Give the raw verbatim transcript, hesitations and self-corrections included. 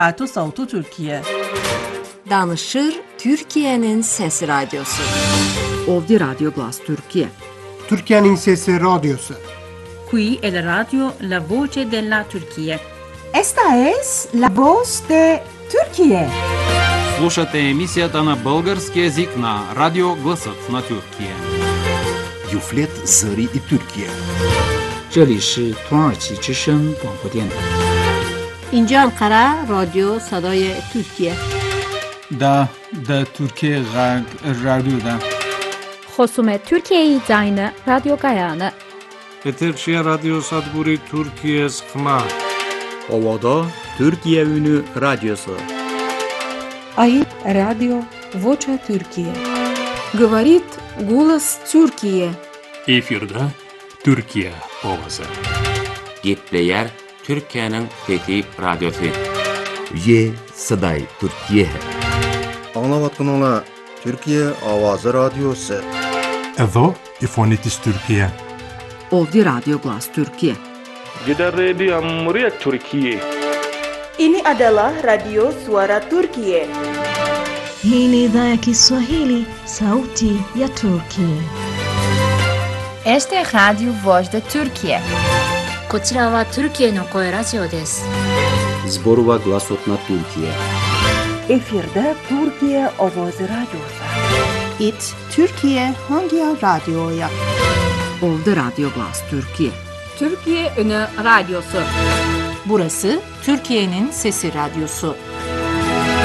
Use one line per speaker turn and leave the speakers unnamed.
Atu Sautu Türkiye.
Danışır Türkiye'nin Sesi Radyosu.
Ovdje Radio Glas Türkiye.
Türkiye'nin Sesi Radyosu.
Qui è la radio La Voce della Turchia.
Esta es la voz de Turquía.
Слушате емисията на български език на Радио Гласът на Türkiye.
Юфлет Зари и Türkiye.
这里是土耳其之声广播电台。
اینجا انقره رادیو صدای ترکیه.
دا دا Türkiye Radyo'da.
Хоsumet Türkiye'yi zayne Radyo Gayane.
Eterşehir Radyo Sadguri Türkiye Sıkma.
Ovada Türkiye Ünü Radyosu.
Ayıp Radyo Voça Türkiye.
Говорит голос Türkiye.
Efirde Türkiye Ovası.
Gepleyer Türkiye'nin Fethi Radyosu.
Ye Saday Türkiye.
Anlavatkanıla Türkiye Avazı Radyosu.
Evo İfonitis Türkiye.
Ovdje Radio Glas Türkiye.
Gider Radio Muriyak Türkiye.
Ini adalah Radio Suara Turkiye.
Hii ni idhaa ya Kiswahili, Sauti ya Turkiye.
Este é Radio Voz de Türkiye.
こちらはトルキエの声ラジオです。
Zborova Glasot na Türkiye.
Efirde Türkiye Avazı Radyosu.
It Türkiye hangi radyoya?
Ovdje Radio Glas Türkiye.
Türkiye Ünü Radyosu. Burası Türkiye'nin Sesi Radyosu.